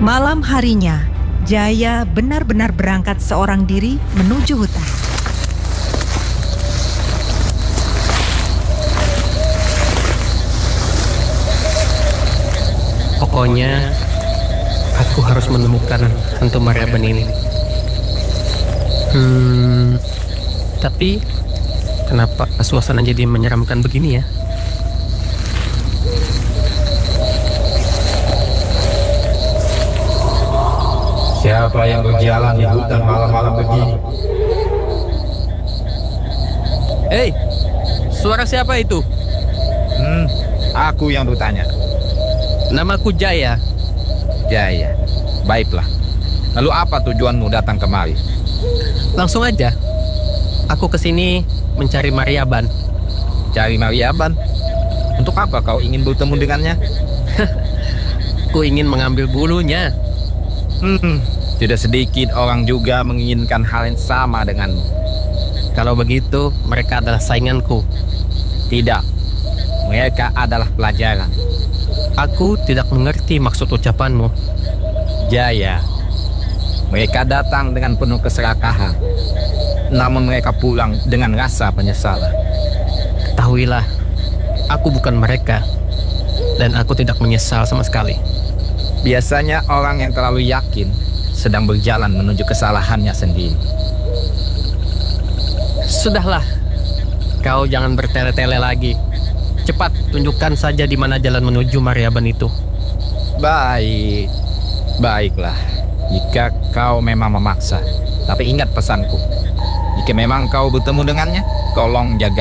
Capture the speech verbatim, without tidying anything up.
Malam harinya, Jaya benar-benar berangkat seorang diri menuju hutan. Pokoknya, aku harus menemukan hantu Maryaban ini. Hmm, tapi kenapa suasana jadi menyeramkan begini ya? Siapa yang berjalan di hutan malam-malam begini? Hei, suara siapa itu? Hmm, aku yang bertanya. Namaku Jaya. Jaya, baiklah. Lalu apa tujuanmu datang kemari? Langsung aja. Aku kesini mencari Maryaban. Cari Maryaban? Untuk apa kau ingin bertemu dengannya? Aku ingin mengambil bulunya. Hmm, tidak sedikit orang juga menginginkan hal yang sama denganmu. Kalau begitu, mereka adalah sainganku. Tidak, mereka adalah pelajaran. Aku tidak mengerti maksud ucapanmu. Jaya, mereka datang dengan penuh keserakahan, namun mereka pulang dengan rasa penyesalan. Ketahuilah, aku bukan mereka, dan aku tidak menyesal sama sekali. Biasanya orang yang terlalu yakin sedang berjalan menuju kesalahannya sendiri. Sudahlah, kau jangan bertele-tele lagi. Cepat tunjukkan saja di mana jalan menuju Maryaban itu. Baik, baiklah. Jika kau memang memaksa, tapi ingat pesanku. Jika memang kau bertemu dengannya, tolong jaga